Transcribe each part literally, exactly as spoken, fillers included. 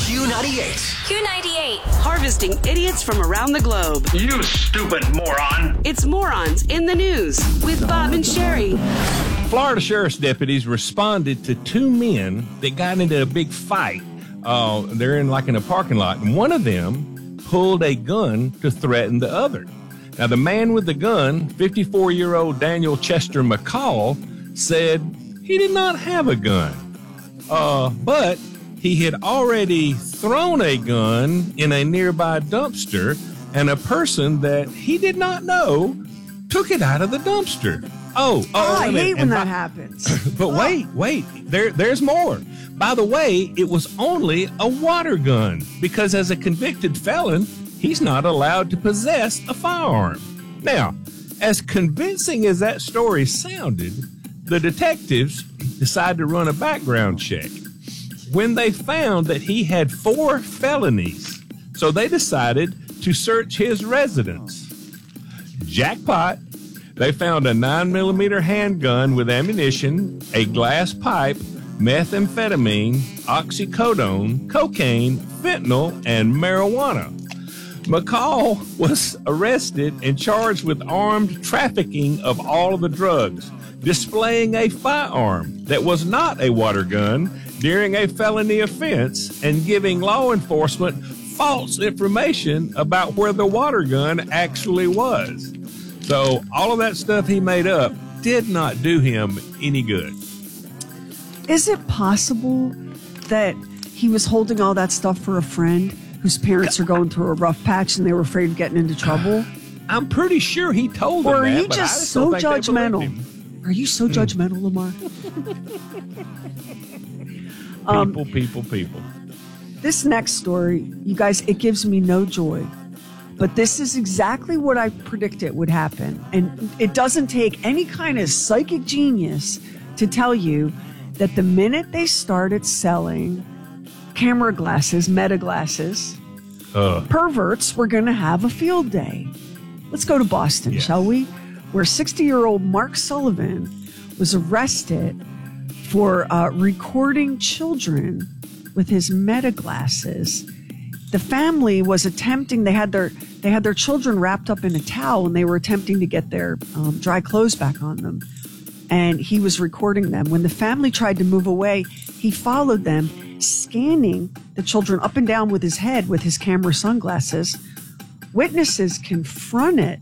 Q ninety-eight. Q ninety-eight. Harvesting idiots from around the globe. You stupid moron. It's Morons in the News with Bob and Sherry. Florida sheriff's deputies responded to two men that got into a big fight. Uh, they're in like in a parking lot, and one of them pulled a gun to threaten the other. Now, the man with the gun, fifty-four-year-old Daniel Chester McCall, said he did not have a gun, uh, but he had already thrown a gun in a nearby dumpster, and a person that he did not know took it out of the dumpster. Oh, oh, oh I hate when by, that happens. But wait, wait, there, there's more. By the way, it was only a water gun because as a convicted felon, he's not allowed to possess a firearm. Now, as convincing as that story sounded, the detectives decided to run a background check when they found that he had four felonies. So they decided to search his residence. Jackpot. They found a nine millimeter handgun with ammunition, a glass pipe, methamphetamine, oxycodone, cocaine, fentanyl, and marijuana. McCall was arrested and charged with armed trafficking of all of the drugs, displaying a firearm that was not a water gun during a felony offense, and giving law enforcement false information about where the water gun actually was. So all of that stuff he made up did not do him any good. Is it possible that he was holding all that stuff for a friend whose parents are going through a rough patch and they were afraid of getting into trouble? I'm pretty sure he told them or are that, you but just, I just so don't think they believed judgmental? him. Are you so Mm. judgmental, Lamar? People, um, people, people. This next story, you guys, it gives me no joy. But this is exactly what I predicted would happen. And it doesn't take any kind of psychic genius to tell you that the minute they started selling camera glasses, meta glasses, uh. perverts were going to have a field day. Let's go to Boston, yes. shall we? Where sixty-year-old Mark Sullivan was arrested for uh, recording children with his meta glasses. The family was attempting, they had their they had their children wrapped up in a towel and they were attempting to get their um, dry clothes back on them. And he was recording them. When the family tried to move away, he followed them, scanning the children up and down with his head with his camera sunglasses. Witnesses confronted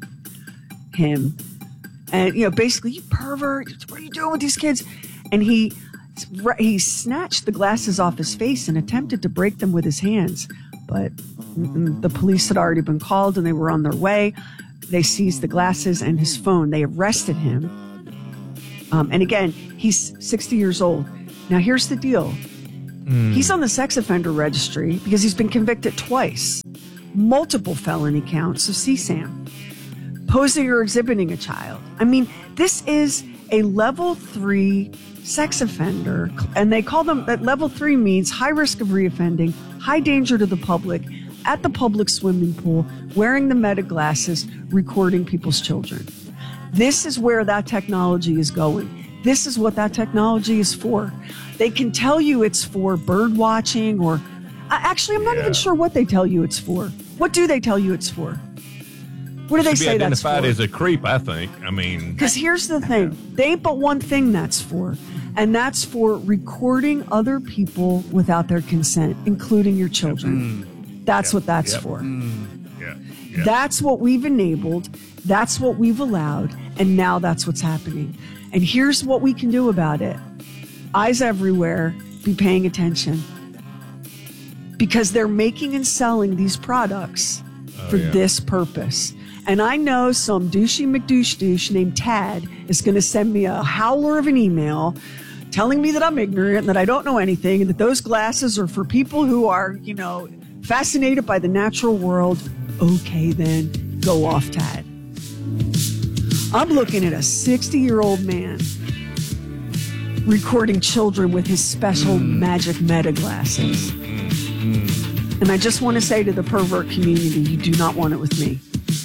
him and, you know, basically, you pervert, what are you doing with these kids? And he he snatched the glasses off his face and attempted to break them with his hands. But the police had already been called and they were on their way. They seized the glasses and his phone. They arrested him. Um, and again, he's sixty years old. Now, here's the deal. Mm. He's on the sex offender registry because he's been convicted twice. Multiple felony counts of C SAM. Posing or exhibiting a child. I mean, this is a level three sex offender. And they call them, that level three means high risk of reoffending, high danger to the public, at the public swimming pool, wearing the meta glasses, recording people's children. This is where that technology is going. This is what that technology is for. They can tell you it's for bird watching or... Actually, I'm not yeah. even sure what they tell you it's for. What do they tell you it's for? What do they say that's for? Identified as a creep, I think. I mean... Because here's the thing. They ain't but one thing that's for. And that's for recording other people without their consent, including your children. Mm. That's yeah. what that's yep. for. Mm. Yeah. Yeah. That's what we've enabled. That's what we've allowed. And now that's what's happening. And here's what we can do about it. Eyes everywhere. Be paying attention. Because they're making and selling these products oh, for yeah. this purpose. And I know some douchey McDouche douche named Tad is going to send me a howler of an email telling me that I'm ignorant and that I don't know anything and that those glasses are for people who are, you know, fascinated by the natural world. Okay, then, go off, Tad. I'm looking at a sixty-year-old man recording children with his special mm. magic meta glasses. Mm, mm, mm. And I just want to say to the pervert community, you do not want it with me.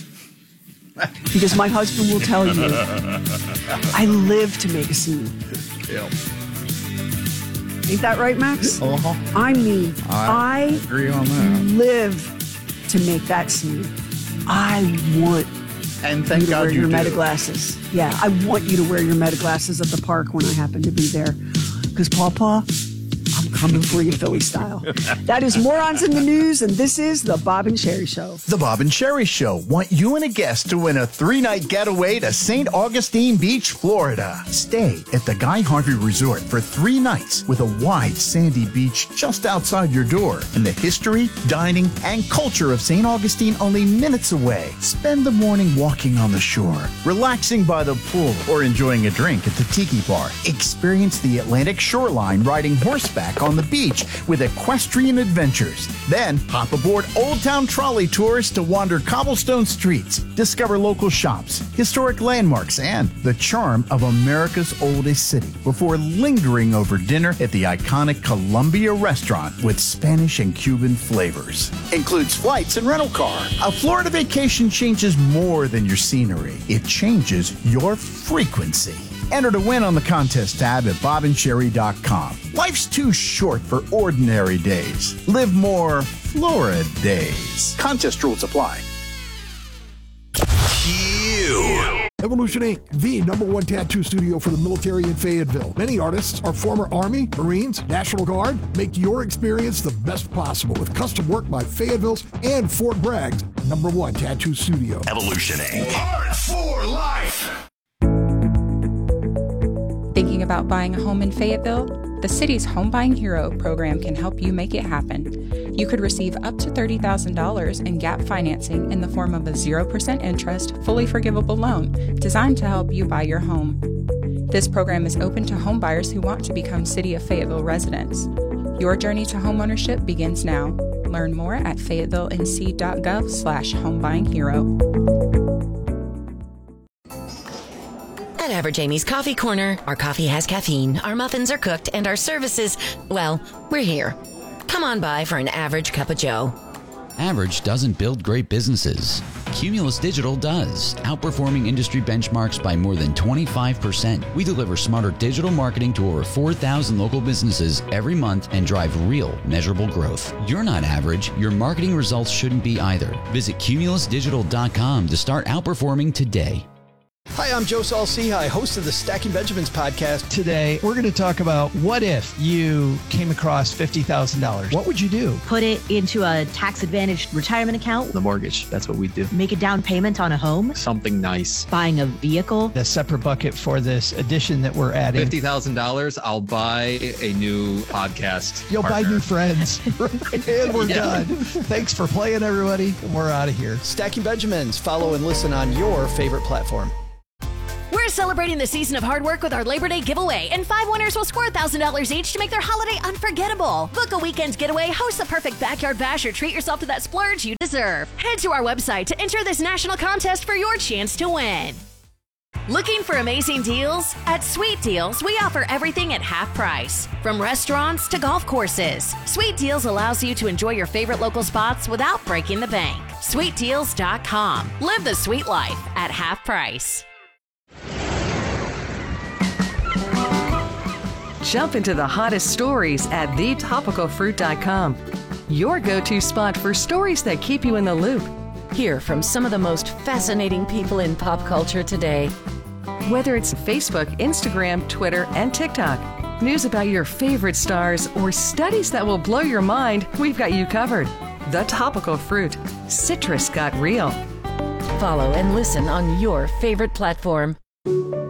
Because my husband will tell you, I live to make a scene. Yeah. Ain't that right, Max? Uh-huh. I mean, I I agree on that. live to make that scene. I want And thank you to God wear you your do. meta glasses. Yeah, I want you to wear your meta glasses at the park when I happen to be there. Because, Pawpaw, I'm coming for you, Philly style. That is Morons in the News, and this is The Bob and Sherry Show. The Bob and Sherry Show want you and a guest to win a three-night getaway to Saint Augustine Beach, Florida. Stay at the Guy Harvey Resort for three nights with a wide sandy beach just outside your door and the history, dining, and culture of Saint Augustine only minutes away. Spend the morning walking on the shore, relaxing by the pool, or enjoying a drink at the Tiki Bar. Experience the Atlantic shoreline riding horseback on the beach with equestrian adventures. Then hop aboard Old Town Trolley Tours to wander cobblestone streets, discover local shops, historic landmarks, and the charm of America's oldest city before lingering over dinner at the iconic Columbia Restaurant with Spanish and Cuban flavors. Includes flights and rental car. A Florida vacation changes more than your scenery. It changes your frequency. Enter to win on the contest tab at bob and sherry dot com. Life's too short for ordinary days. Live more Florida days. Contest rules apply. Evolution Incorporated, the number one tattoo studio for the military in Fayetteville. Many artists are former Army, Marines, National Guard. Make your experience the best possible with custom work by Fayetteville's and Fort Bragg's number one tattoo studio. Evolution Incorporated. Art for life. Thinking about buying a home in Fayetteville? The city's Home Buying Hero program can help you make it happen. You could receive up to thirty thousand dollars in gap financing in the form of a zero percent interest, fully forgivable loan designed to help you buy your home. This program is open to home buyers who want to become City of Fayetteville residents. Your journey to homeownership begins now. Learn more at fayetteville.nc.gov slash homebuyinghero. At Average Amy's Coffee Corner, our coffee has caffeine, our muffins are cooked, and our services, well, we're here. Come on by for an average cup of joe. Average doesn't build great businesses. Cumulus Digital does, outperforming industry benchmarks by more than twenty-five percent. We deliver smarter digital marketing to over four thousand local businesses every month and drive real, measurable growth. You're not average. Your marketing results shouldn't be either. Visit cumulus digital dot com to start outperforming today. Hi, I'm Joe Saul-Sehy, host of the Stacking Benjamins podcast. Today, we're going to talk about what if you came across fifty thousand dollars? What would you do? Put it into a tax-advantaged retirement account. The mortgage, that's what we do. Make a down payment on a home. Something nice. Buying a vehicle. A separate bucket for this addition that we're adding. fifty thousand dollars, I'll buy a new podcast You'll partner. buy new friends. And we're Yeah. done. Thanks for playing, everybody. We're out of here. Stacking Benjamins. Follow and listen on your favorite platform. We're celebrating the season of hard work with our Labor Day giveaway, and five winners will score one thousand dollars each to make their holiday unforgettable. Book a weekend getaway, host the perfect backyard bash, or treat yourself to that splurge you deserve. Head to our website to enter this national contest for your chance to win. Looking for amazing deals? At Sweet Deals, we offer everything at half price, from restaurants to golf courses. Sweet Deals allows you to enjoy your favorite local spots without breaking the bank. sweet deals dot com. Live the sweet life at half price. Jump into the hottest stories at the topical fruit dot com. Your go-to spot for stories that keep you in the loop. Hear from some of the most fascinating people in pop culture today. Whether it's Facebook, Instagram, Twitter, and TikTok, news about your favorite stars, or studies that will blow your mind, we've got you covered. The Topical Fruit. Citrus got real. Follow and listen on your favorite platform.